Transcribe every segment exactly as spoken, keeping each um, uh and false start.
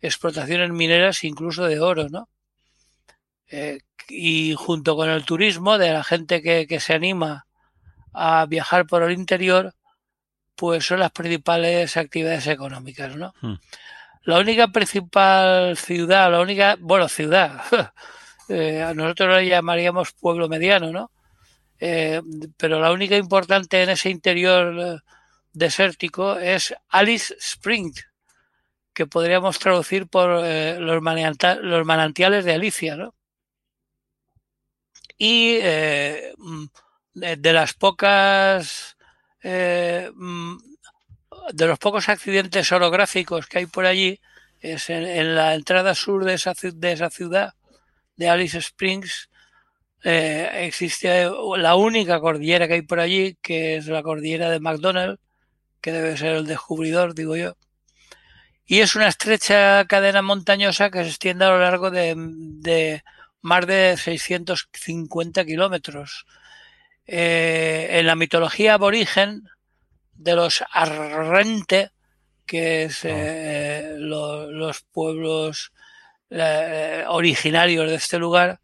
explotaciones mineras, incluso de oro, ¿no? Eh, y junto con el turismo de la gente que, que se anima a viajar por el interior, pues son las principales actividades económicas, ¿no? Hmm. La única principal ciudad, la única, bueno, ciudad, eh, nosotros la llamaríamos pueblo mediano, ¿no? Eh, pero la única importante en ese interior eh, desértico es Alice Springs, que podríamos traducir por eh, los, mananta- los manantiales de Alicia, ¿no? Y eh, de, de las pocas eh, de los pocos accidentes orográficos que hay por allí es en, en la entrada sur de esa, de esa ciudad de Alice Springs. Eh, existe la única cordillera que hay por allí, que es la cordillera de McDonald, que debe ser el descubridor, digo yo. Y es una estrecha cadena montañosa que se extiende a lo largo de, de más de seiscientos cincuenta kilómetros. Eh, en la mitología aborigen de los Arrente, que es Ah, eh, lo, los pueblos eh, originarios de este lugar,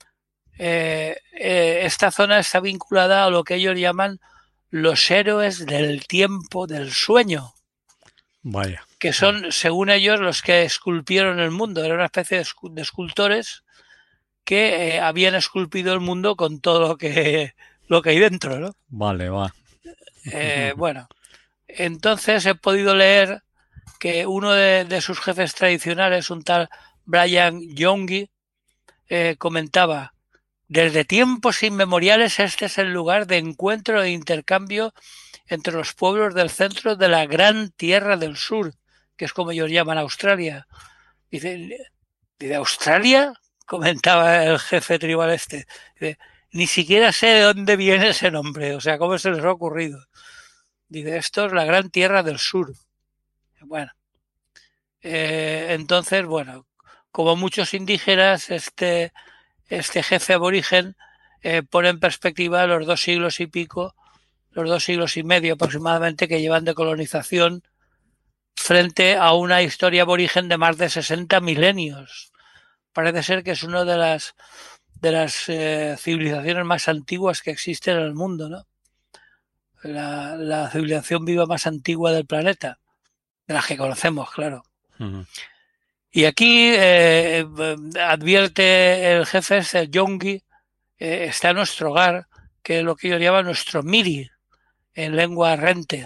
eh, eh, esta zona está vinculada a lo que ellos llaman los héroes del tiempo del sueño, vaya. que Hmm. son, según ellos, los que esculpieron el mundo. Era una especie de, de escultores que eh, habían esculpido el mundo con todo lo que, lo que hay dentro, ¿no? Vale, va. Eh, bueno, entonces he podido leer que uno de, de sus jefes tradicionales, un tal Brian Youngie, eh, comentaba: desde tiempos inmemoriales este es el lugar de encuentro e intercambio entre los pueblos del centro de la gran tierra del sur, que es como ellos llaman Australia. Dice, ¿de Australia? Comentaba el jefe tribal este. Dice, ni siquiera sé de dónde viene ese nombre, o sea, cómo se les ha ocurrido. Dice, esto es la gran tierra del sur. Bueno, eh, entonces, bueno, como muchos indígenas, este, este jefe aborigen eh, pone en perspectiva los dos siglos y pico, los dos siglos y medio aproximadamente que llevan de colonización frente a una historia aborigen de más de sesenta milenios. Parece ser que es una de las de las eh, civilizaciones más antiguas que existen en el mundo, ¿no? La, la civilización viva más antigua del planeta, de las que conocemos, claro. Hmm. Y aquí eh, advierte el jefe, el Yongi, eh, está nuestro hogar, que es lo que ellos llaman nuestro miri, en lengua rente.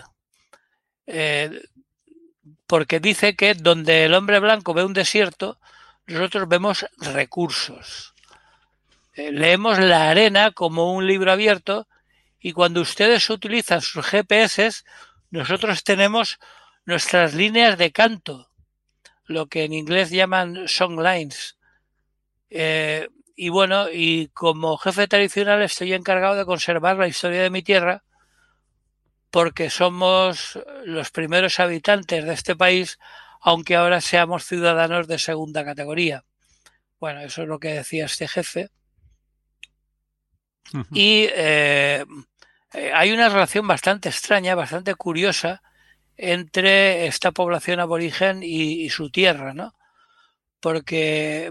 Eh, porque dice que donde el hombre blanco ve un desierto, nosotros vemos recursos. Eh, leemos la arena como un libro abierto y cuando ustedes utilizan sus G P S, nosotros tenemos nuestras líneas de canto, lo que en inglés llaman songlines. Eh, y bueno, y como jefe tradicional estoy encargado de conservar la historia de mi tierra porque somos los primeros habitantes de este país, aunque ahora seamos ciudadanos de segunda categoría. Bueno, eso es lo que decía este jefe. Hmm. Y eh, eh, hay una relación bastante extraña, bastante curiosa entre esta población aborigen y, y su tierra, ¿no? Porque,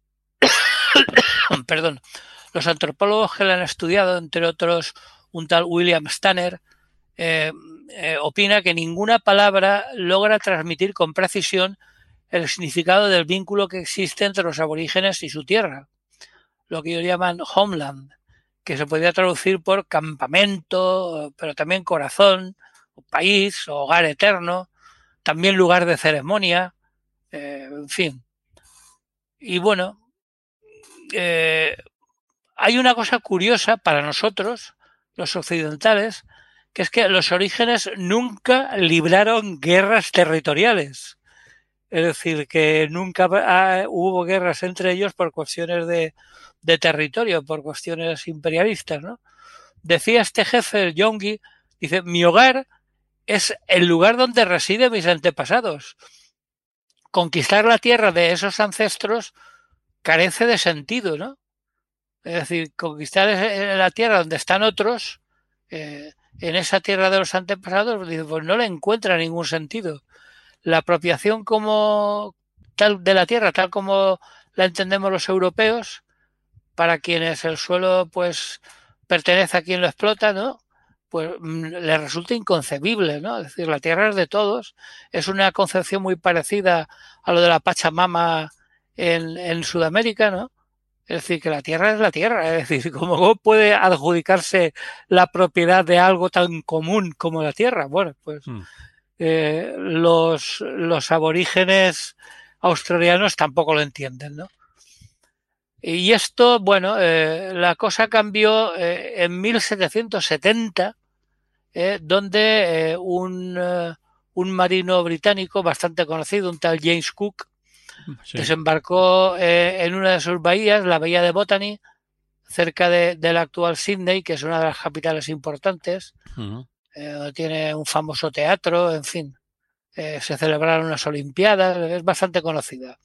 perdón, los antropólogos que la han estudiado, entre otros un tal William Stanner, eh, eh, opina que ninguna palabra logra transmitir con precisión el significado del vínculo que existe entre los aborígenes y su tierra, lo que ellos llaman homeland, que se podría traducir por campamento, pero también corazón, o país, o hogar eterno, también lugar de ceremonia, eh, en fin. Y bueno, eh, hay una cosa curiosa para nosotros, los occidentales, que es que los orígenes nunca libraron guerras territoriales. Es decir, que nunca hubo guerras entre ellos por cuestiones de, de territorio, por cuestiones imperialistas, ¿no? Decía este jefe, el Yongi, dice, mi hogar es el lugar donde residen mis antepasados. Conquistar la tierra de esos ancestros carece de sentido, ¿no? Es decir, conquistar la tierra donde están otros, eh, en esa tierra de los antepasados, pues no le encuentra ningún sentido. La apropiación como tal de la Tierra, tal como la entendemos los europeos, para quienes el suelo pues pertenece a quien lo explota, ¿no? Pues le resulta inconcebible, ¿no? Es decir, la Tierra es de todos. Es una concepción muy parecida a lo de la Pachamama en, en Sudamérica, ¿no? Es decir, que la Tierra es la Tierra. Es decir, ¿cómo puede adjudicarse la propiedad de algo tan común como la Tierra? Bueno, pues mm. eh, los, los aborígenes australianos tampoco lo entienden, ¿no? Y esto, bueno, eh, la cosa cambió eh, en mil setecientos setenta, eh, donde eh, un, uh, un marino británico bastante conocido, un tal James Cook, sí. desembarcó eh, en una de sus bahías, la bahía de Botany, cerca de, de la actual Sydney, que es una de las capitales importantes. Uh-huh. eh, tiene un famoso teatro, en fin, eh, se celebraron unas olimpiadas, es bastante conocida.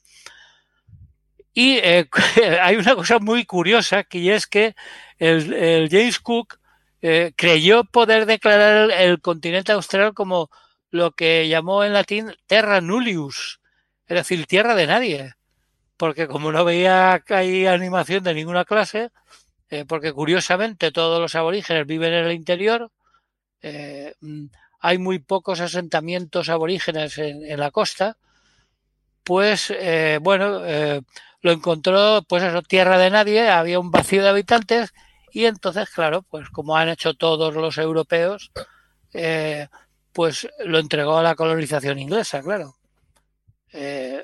Y eh, hay una cosa muy curiosa, que es que el, el James Cook eh, creyó poder declarar el, el continente austral como lo que llamó en latín terra nullius, es decir, tierra de nadie, porque como no veía que hay animación de ninguna clase, eh, porque curiosamente todos los aborígenes viven en el interior, eh, hay muy pocos asentamientos aborígenes en, en la costa, pues eh, bueno, eh, lo encontró, pues eso, tierra de nadie, había un vacío de habitantes y entonces, claro, pues como han hecho todos los europeos, eh, pues lo entregó a la colonización inglesa, claro. Eh,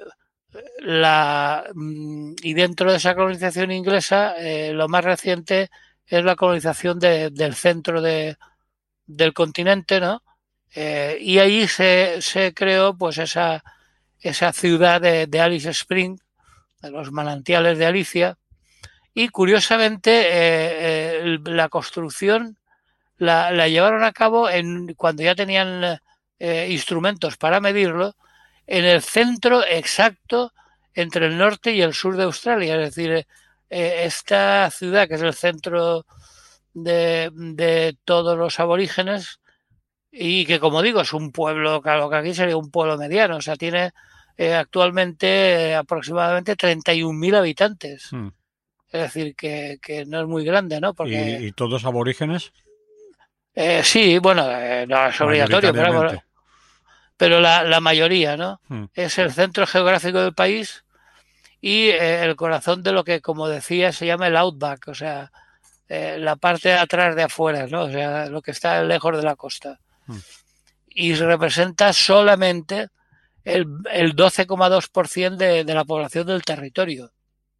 la, y dentro de esa colonización inglesa, eh, lo más reciente es la colonización de, del centro de, del continente, ¿no? Eh, y ahí se, se creó pues esa, esa ciudad de, de Alice Springs, de los manantiales de Alicia, y curiosamente eh, eh, la construcción la, la llevaron a cabo en, cuando ya tenían eh, instrumentos para medirlo, en el centro exacto entre el norte y el sur de Australia, es decir, eh, esta ciudad que es el centro de, de todos los aborígenes y que, como digo, es un pueblo, claro, que aquí sería un pueblo mediano, o sea, tiene eh, actualmente eh, aproximadamente treinta y un mil habitantes. Hmm. Es decir, que, que no es muy grande, ¿no? Porque, ¿Y, y todos aborígenes? Eh, sí, bueno, eh, no es obligatorio, pero, pero la, la mayoría, ¿no? Hmm. Es el centro geográfico del país y eh, el corazón de lo que, como decía, se llama el outback, o sea, eh, la parte de atrás de afuera, ¿no? O sea, lo que está lejos de la costa. Hmm. Y representa solamente el, el doce coma dos por ciento de, de la población del territorio.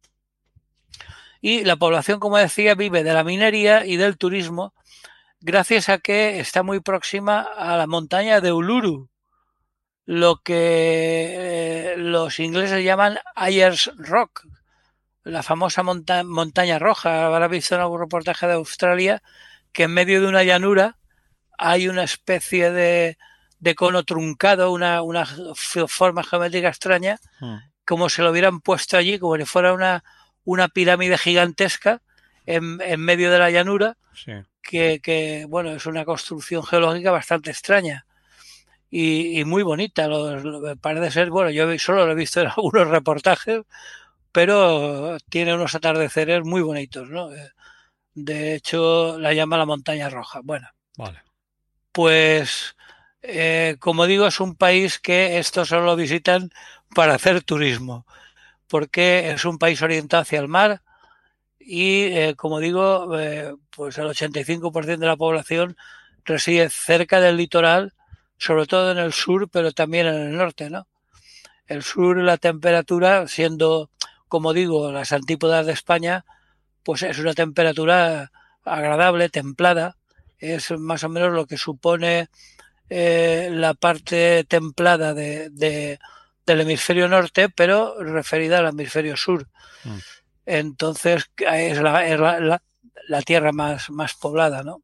Y la población, como decía, vive de la minería y del turismo, gracias a que está muy próxima a la montaña de Uluru, lo que eh, los ingleses llaman Ayers Rock, la famosa monta montaña roja. Habrá visto en algún reportaje de Australia que en medio de una llanura hay una especie de, de cono truncado, una, una forma geométrica extraña, hmm. como si lo hubieran puesto allí, como si fuera una, una pirámide gigantesca en, en medio de la llanura, sí. que, que, bueno, es una construcción geológica bastante extraña y, y muy bonita. Lo, lo, parece ser, bueno, yo solo lo he visto en algunos reportajes, pero tiene unos atardeceres muy bonitos, ¿no? De hecho, la llama la montaña roja. Bueno, vale. Pues, eh, como digo, es un país que esto solo lo visitan para hacer turismo, porque es un país orientado hacia el mar y, eh, como digo, eh, pues el ochenta y cinco por ciento de la población reside cerca del litoral, sobre todo en el sur, pero también en el norte, ¿no? El sur, la temperatura, siendo, como digo, las antípodas de España, pues es una temperatura agradable, templada, es más o menos lo que supone eh, la parte templada de, de, del hemisferio norte, pero referida al hemisferio sur. Mm. Entonces es la, es la, la, la tierra más, más poblada, ¿no?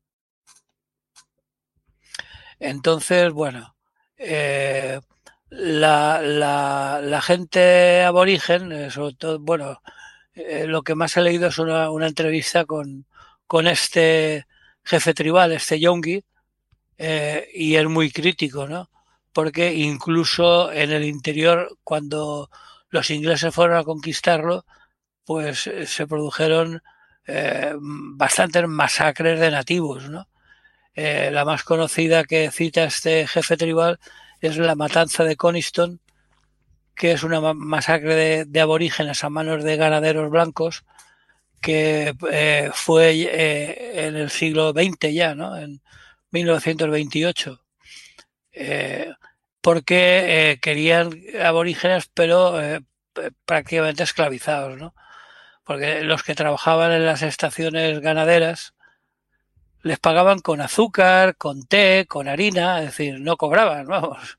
Entonces, bueno, eh, la, la, la gente aborigen, eh, sobre todo, bueno, eh, lo que más he leído es una, una entrevista con, con este jefe tribal, este Yonggi, eh, y es muy crítico, ¿no? Porque incluso en el interior, cuando los ingleses fueron a conquistarlo, pues eh, se produjeron eh, bastantes masacres de nativos, ¿no? Eh, la más conocida que cita este jefe tribal es la matanza de Coniston, que es una masacre de, de aborígenes a manos de ganaderos blancos, que eh, fue eh, en el siglo veinte ya, ¿no? En mil novecientos veintiocho. Eh, porque eh, querían aborígenes, pero eh, prácticamente esclavizados, ¿no? Porque los que trabajaban en las estaciones ganaderas les pagaban con azúcar, con té, con harina, es decir, no cobraban, vamos.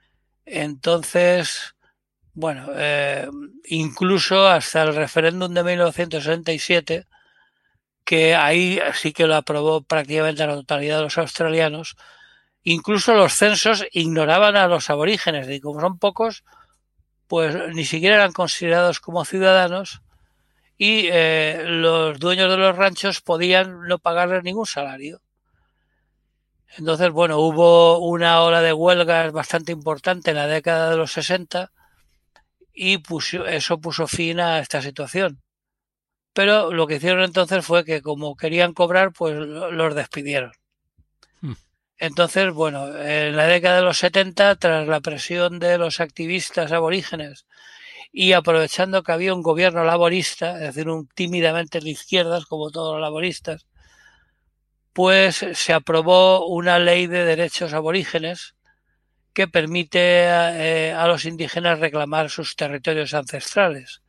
Entonces, bueno, eh, incluso hasta el referéndum de mil novecientos sesenta y siete, que ahí sí que lo aprobó prácticamente la totalidad de los australianos, incluso los censos ignoraban a los aborígenes, y como son pocos, pues ni siquiera eran considerados como ciudadanos, y eh, los dueños de los ranchos podían no pagarles ningún salario. Entonces, bueno, hubo una ola de huelgas bastante importante en la década de los sesenta y puso, eso puso fin a esta situación. Pero lo que hicieron entonces fue que como querían cobrar, pues los despidieron. Hmm. Entonces, bueno, en la década de los setenta, tras la presión de los activistas aborígenes y aprovechando que había un gobierno laborista, es decir, un tímidamente de izquierdas, como todos los laboristas, pues se aprobó una ley de derechos aborígenes que permite eh, a los indígenas reclamar sus territorios ancestrales.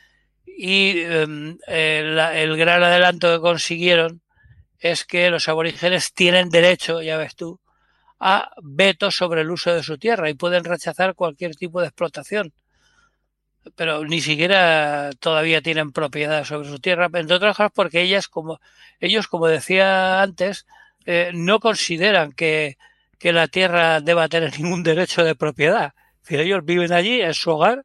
Y eh, la, el gran adelanto que consiguieron es que los aborígenes tienen derecho, ya ves tú, a veto sobre el uso de su tierra y pueden rechazar cualquier tipo de explotación. Pero ni siquiera todavía tienen propiedad sobre su tierra, entre otras cosas porque ellas, como ellos, como decía antes, eh, no consideran que, que la tierra deba tener ningún derecho de propiedad. Es decir, ellos viven allí, es su hogar,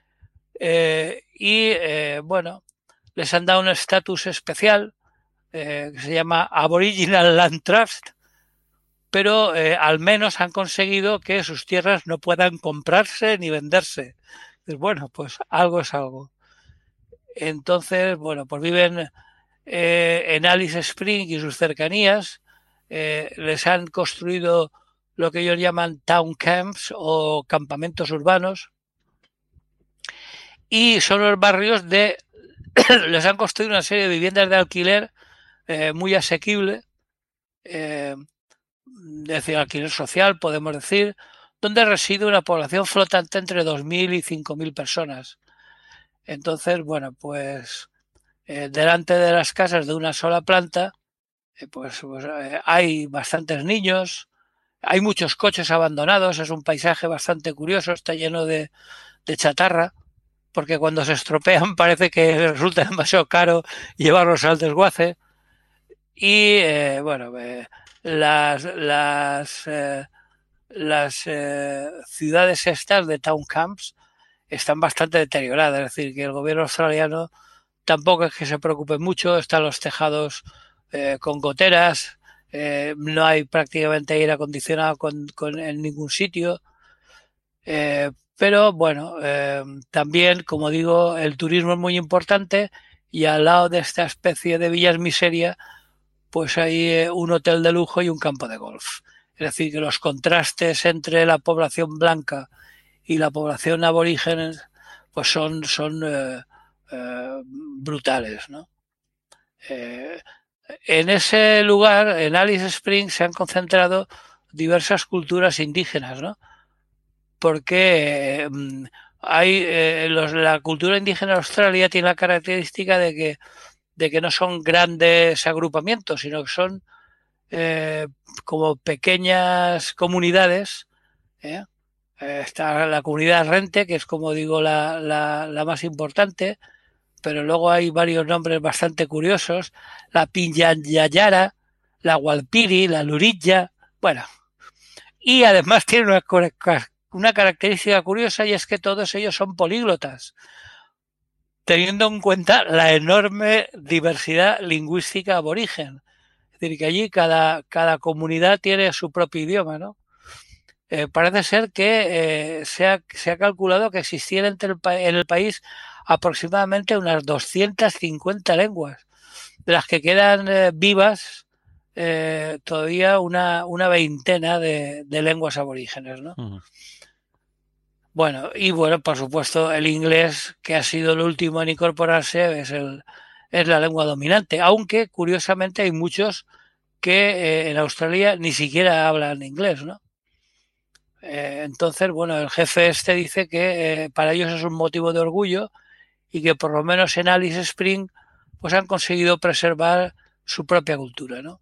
eh, y eh, bueno, les han dado un estatus especial eh, que se llama Aboriginal Land Trust, pero eh, al menos han conseguido que sus tierras no puedan comprarse ni venderse. Bueno, pues algo es algo. Entonces, bueno, pues viven eh, en Alice Springs y sus cercanías. Eh, les han construido lo que ellos llaman town camps o campamentos urbanos. Y son los barrios de... les han construido una serie de viviendas de alquiler eh, muy asequible. Eh, es decir, alquiler social, podemos decir, donde reside una población flotante entre dos mil y cinco mil personas. Entonces, bueno, pues eh, delante de las casas de una sola planta, eh, pues, pues eh, hay bastantes niños, hay muchos coches abandonados, es un paisaje bastante curioso, está lleno de, de chatarra, porque cuando se estropean parece que resulta demasiado caro llevarlos al desguace. Y eh, bueno, eh, las, las, eh, las eh, ciudades estas de town camps están bastante deterioradas, es decir, que el gobierno australiano tampoco es que se preocupe mucho, están los tejados eh, con goteras, eh, no hay prácticamente aire acondicionado con, con, en ningún sitio, eh, pero bueno, eh, también, como digo, el turismo es muy importante y al lado de esta especie de villas miseria, pues hay un hotel de lujo y un campo de golf. Es decir, que los contrastes entre la población blanca y la población aborigen pues son, son eh, eh, brutales, ¿no? Eh, en ese lugar, en Alice Springs, se han concentrado diversas culturas indígenas, ¿no? Porque eh, hay eh, los, la cultura indígena de Australia tiene la característica de que, de que no son grandes agrupamientos, sino que son eh, como pequeñas comunidades. ¿eh? Está la comunidad Rente, que es, como digo, la, la, la más importante, pero luego hay varios nombres bastante curiosos, la Pinyanyayara, la Walpiri, la Lurilla, bueno, y además tiene una, una característica curiosa, y es que todos ellos son políglotas, teniendo en cuenta la enorme diversidad lingüística aborigen. Es decir, que allí cada, cada comunidad tiene su propio idioma, ¿no? eh, parece ser que eh, se, ha, se ha calculado que existiera entre el, en el país aproximadamente unas doscientas cincuenta lenguas, de las que quedan eh, vivas eh, todavía una, una veintena de, de lenguas aborígenes, ¿no? Uh-huh. Bueno, y bueno, por supuesto, el inglés, que ha sido el último en incorporarse, es, el, es la lengua dominante, aunque curiosamente hay muchos que eh, en Australia ni siquiera hablan inglés, ¿no? Eh, entonces, bueno, el jefe este dice que eh, para ellos es un motivo de orgullo y que por lo menos en Alice Spring pues han conseguido preservar su propia cultura, ¿no?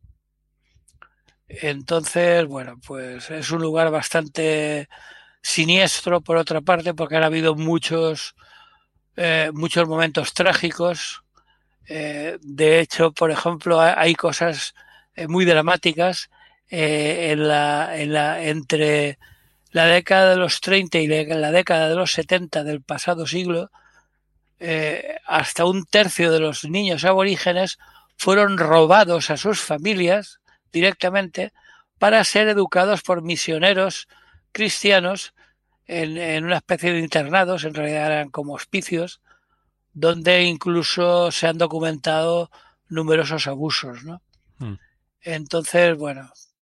Entonces, bueno, pues es un lugar bastante siniestro por otra parte porque han habido muchos eh, muchos momentos trágicos. Eh, de hecho, por ejemplo, hay cosas eh, muy dramáticas eh, en la, en la, entre la década de los treinta y la década de los setenta del pasado siglo. Eh, hasta un tercio de los niños aborígenes fueron robados a sus familias directamente para ser educados por misioneros cristianos en, en una especie de internados, en realidad eran como hospicios, donde incluso se han documentado numerosos abusos, ¿no? Uh-huh. Entonces, bueno,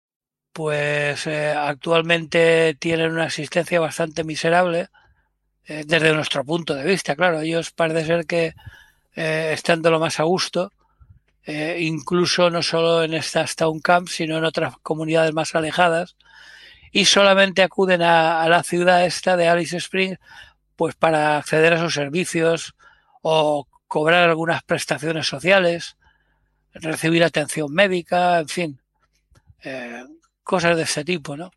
pues eh, actualmente tienen una existencia bastante miserable eh, desde nuestro punto de vista, claro, ellos parece ser que eh, están de lo más a gusto, eh, incluso no solo en estas town camps, sino en otras comunidades más alejadas, y solamente acuden a, a la ciudad esta de Alice Springs pues para acceder a sus servicios o cobrar algunas prestaciones sociales, recibir atención médica, en fin, eh, cosas de este tipo, ¿no?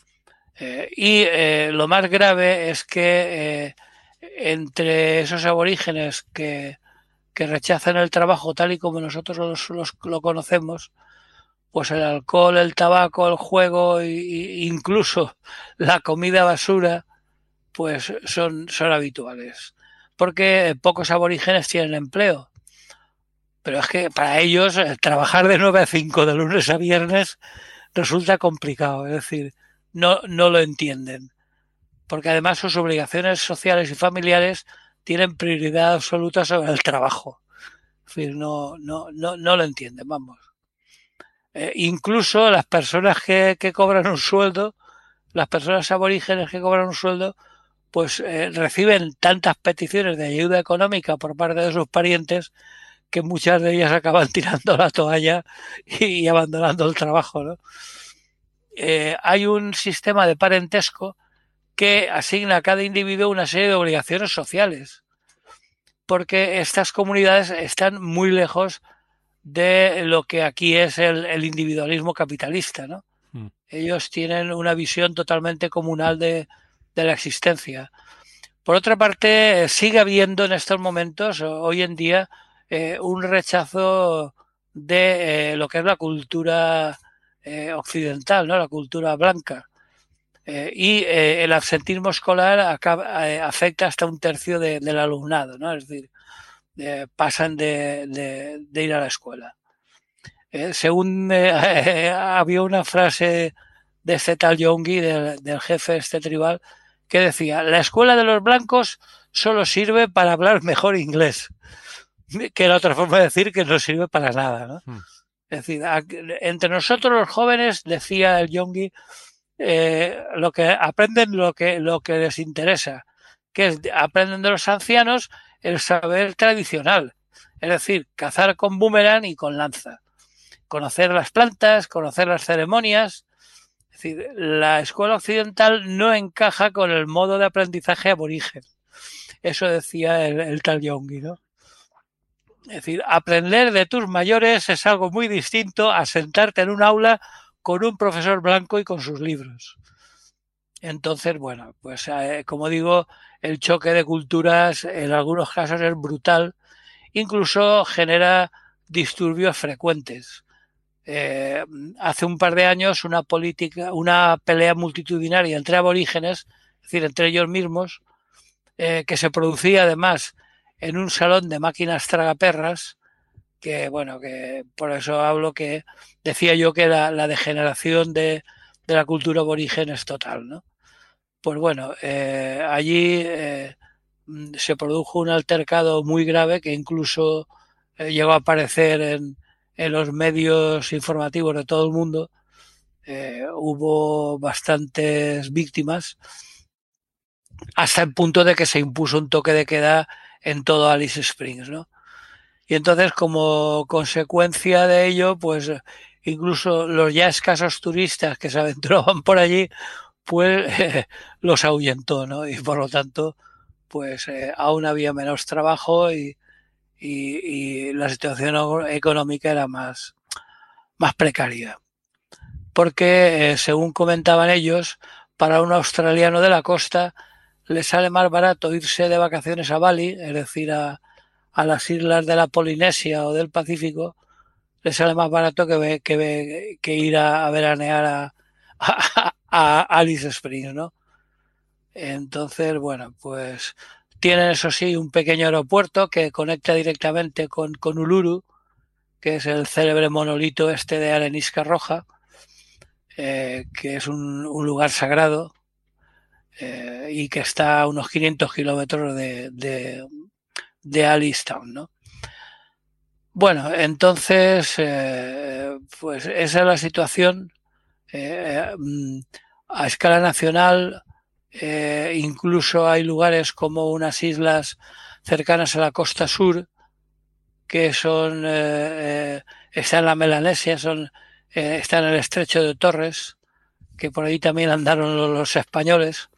Eh, y eh, lo más grave es que eh, entre esos aborígenes que, que, rechazan el trabajo tal y como nosotros los, los, lo conocemos, pues el alcohol, el tabaco, el juego e incluso la comida basura, pues son, son habituales. Porque pocos aborígenes tienen empleo. Pero es que para ellos eh, trabajar de nueve a cinco de lunes a viernes resulta complicado. Es decir, no, no lo entienden. Porque además sus obligaciones sociales y familiares tienen prioridad absoluta sobre el trabajo. Es decir, no, no, no, no lo entienden, vamos. Eh, incluso las personas que, que cobran un sueldo, las personas aborígenes que cobran un sueldo, pues eh, reciben tantas peticiones de ayuda económica por parte de sus parientes que muchas de ellas acaban tirando la toalla y, y abandonando el trabajo, ¿no? Eh, hay un sistema de parentesco que asigna a cada individuo una serie de obligaciones sociales, porque estas comunidades están muy lejos de lo que aquí es el, el individualismo capitalista, ¿no? Uh-huh. Ellos tienen una visión totalmente comunal de, de la existencia. Por otra parte, sigue habiendo en estos momentos, hoy en día, eh, un rechazo de eh, lo que es la cultura eh, occidental, ¿no? La cultura blanca. Eh, y eh, el absentismo escolar acaba, eh, afecta hasta un tercio de, del alumnado, ¿no? Es decir, eh, pasan de, de, de, ir a la escuela. Eh, según eh, había una frase de este tal Yonggi, del, del jefe este tribal, que decía, la escuela de los blancos solo sirve para hablar mejor inglés, que era otra forma de decir que no sirve para nada, ¿no? Uh-huh. Es decir, entre nosotros los jóvenes, decía el Yonggi, eh, lo que aprenden lo que, lo que les interesa, que es aprenden de los ancianos el saber tradicional, es decir, cazar con boomerang y con lanza, conocer las plantas, conocer las ceremonias. Es decir, la escuela occidental no encaja con el modo de aprendizaje aborigen. Eso decía el, el tal Yonggi, ¿no? Es decir, aprender de tus mayores es algo muy distinto a sentarte en un aula con un profesor blanco y con sus libros. Entonces, bueno, pues eh, como digo, el choque de culturas en algunos casos es brutal, incluso genera disturbios frecuentes. Eh, hace un par de años una política, una pelea multitudinaria entre aborígenes, es decir, entre ellos mismos, eh, que se producía además en un salón de máquinas tragaperras, que bueno, que por eso hablo que decía yo que la, la degeneración de, de la cultura aborigen es total, ¿no? Pues bueno, eh, allí eh, se produjo un altercado muy grave que incluso eh, llegó a aparecer en, en los medios informativos de todo el mundo. Eh, hubo bastantes víctimas hasta el punto de que se impuso un toque de queda en todo Alice Springs, ¿no? Y entonces, como consecuencia de ello, pues incluso los ya escasos turistas que se aventuraban por allí, pues eh, los ahuyentó, ¿no? Y por lo tanto, pues eh, aún había menos trabajo y, y, y la situación económica era más, más precaria. Porque, eh, según comentaban ellos, para un australiano de la costa le sale más barato irse de vacaciones a Bali, es decir, a, a las islas de la Polinesia o del Pacífico, le sale más barato que, que, que ir a, a veranear a, a, a Alice Springs, ¿no? Entonces, bueno, pues tienen eso sí un pequeño aeropuerto que conecta directamente con, con Uluru, que es el célebre monolito este de arenisca roja, eh, que es un, un lugar sagrado eh, y que está a unos quinientos kilómetros de, de, de Alice Town, ¿no? Bueno, entonces, eh, pues esa es la situación. Eh, a escala nacional, eh, incluso hay lugares como unas islas cercanas a la costa sur que son eh, eh, están en la Melanesia, son eh, están en el estrecho de Torres, que por ahí también andaron los, los españoles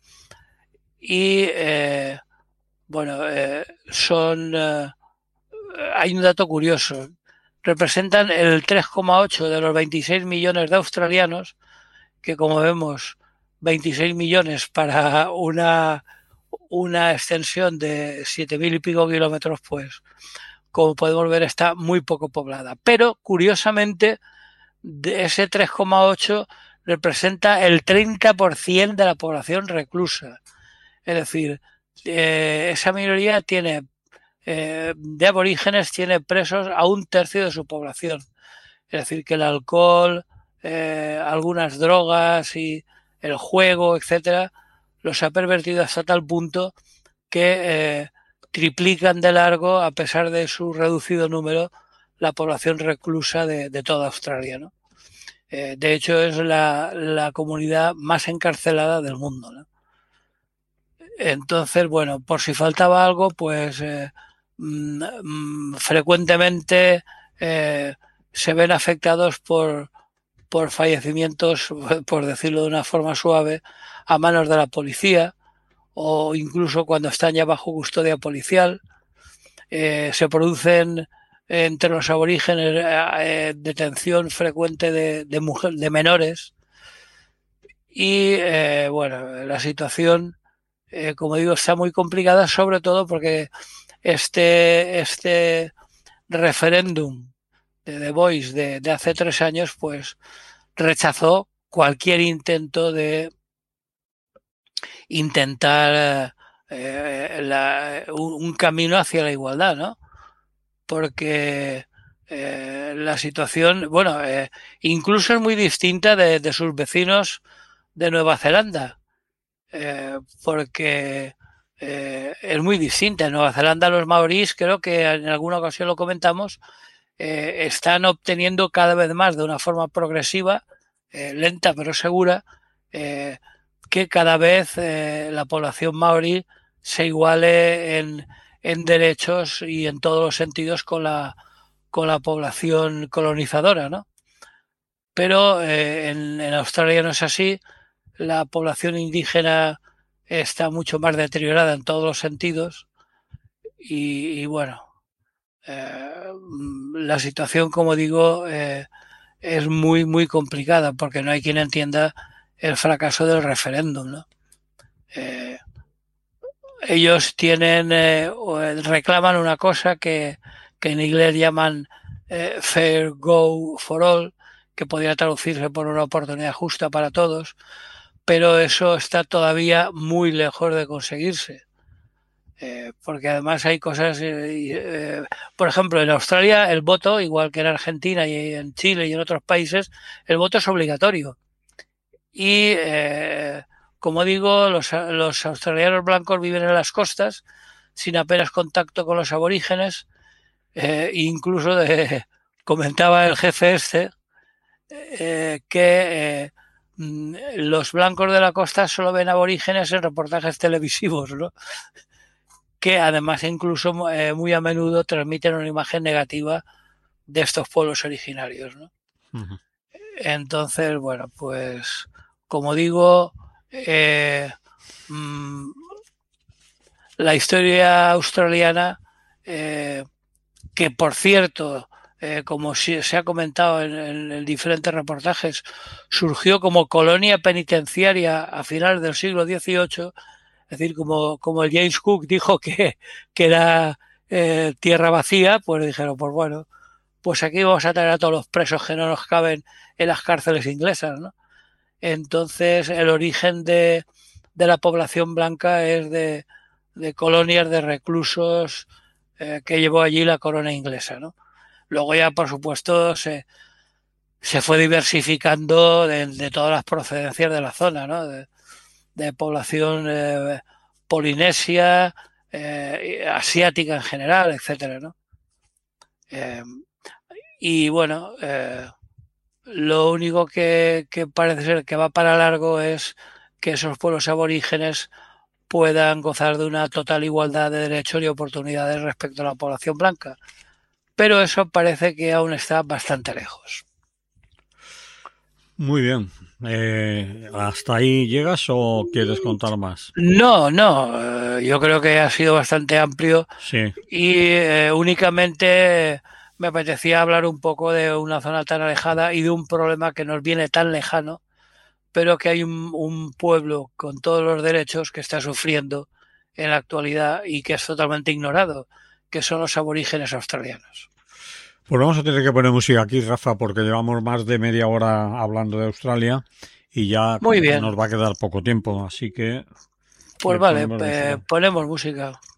y eh, bueno eh, son eh, hay un dato curioso, representan el tres coma ocho de los veintiséis millones de australianos, que como vemos veintiséis millones para una, una extensión de siete mil y pico kilómetros, pues como podemos ver está muy poco poblada. Pero curiosamente de ese tres coma ocho representa el treinta por ciento de la población reclusa. Es decir, eh, esa minoría tiene eh, de aborígenes tiene presos a un tercio de su población. Es decir, que el alcohol, eh, algunas drogas y el juego, etcétera, los ha pervertido hasta tal punto que eh, triplican de largo, a pesar de su reducido número, la población reclusa de, de toda Australia, ¿no? Eh, de hecho, es la, la, comunidad más encarcelada del mundo, ¿no? Entonces, bueno, por si faltaba algo, pues eh, mmm, frecuentemente eh, se ven afectados por, por fallecimientos, por decirlo de una forma suave, a manos de la policía o incluso cuando están ya bajo custodia policial. Eh, se producen entre los aborígenes eh, detención frecuente de, de, mujer, de menores y eh, bueno, la situación, eh, como digo, está muy complicada, sobre todo porque este, este referéndum de The Voice de, de hace tres años, pues rechazó cualquier intento de intentar eh, la, un, un camino hacia la igualdad, ¿no? Porque eh, la situación, bueno, eh, incluso es muy distinta de, de sus vecinos de Nueva Zelanda, eh, porque eh, es muy distinta. En Nueva Zelanda los maorís, creo que en alguna ocasión lo comentamos, eh, están obteniendo cada vez más de una forma progresiva, eh, lenta pero segura, eh, que cada vez eh, la población maorí se iguale en, en derechos y en todos los sentidos con la, con la población colonizadora, ¿no? Pero eh, en, en Australia no es así. La población indígena está mucho más deteriorada en todos los sentidos y, y bueno, eh, la situación, como digo, eh, es muy, muy complicada porque no hay quien entienda el fracaso del referéndum, ¿no? Eh, ellos tienen, eh, reclaman una cosa que, que en inglés llaman eh, fair go for all, que podría traducirse por una oportunidad justa para todos, pero eso está todavía muy lejos de conseguirse. Eh, porque además hay cosas, eh, eh, por ejemplo, en Australia el voto, igual que en Argentina y en Chile y en otros países, el voto es obligatorio. y, eh, como digo, los, los australianos blancos viven en las costas sin apenas contacto con los aborígenes, eh, incluso de, comentaba el jefe este, eh, que eh, los blancos de la costa solo ven aborígenes en reportajes televisivos, ¿no? Que además incluso eh, muy a menudo transmiten una imagen negativa de estos pueblos originarios, ¿no? Uh-huh. Entonces, bueno, pues como digo, eh, mmm, la historia australiana, eh, que por cierto, eh, como si, se ha comentado en, en, en diferentes reportajes, surgió como colonia penitenciaria a finales del siglo dieciocho, es decir, como, como el James Cook dijo que, que era eh, tierra vacía, pues dijeron, pues bueno, pues aquí vamos a traer a todos los presos que no nos caben en las cárceles inglesas, ¿no? Entonces, el origen de, de la población blanca es de, de colonias de reclusos eh, que llevó allí la corona inglesa, ¿no? Luego ya, por supuesto, se, se fue diversificando de, de todas las procedencias de la zona, ¿no? De, de población eh, polinesia, eh, asiática en general, etcétera, ¿no? Eh, y bueno, eh, lo único que, que parece ser que va para largo es que esos pueblos aborígenes puedan gozar de una total igualdad de derechos y oportunidades respecto a la población blanca. Pero eso parece que aún está bastante lejos. Muy bien. Eh, ¿Hasta ahí llegas o quieres contar más? No, no. Eh, yo creo que ha sido bastante amplio. Sí. Y eh, únicamente me apetecía hablar un poco de una zona tan alejada y de un problema que nos viene tan lejano, pero que hay un, un pueblo con todos los derechos que está sufriendo en la actualidad y que es totalmente ignorado, que son los aborígenes australianos. Pues vamos a tener que poner música aquí, Rafa, porque llevamos más de media hora hablando de Australia y ya Muy bien. Nos va a quedar poco tiempo, así que... Pues vale, ponemos, eh, ponemos música.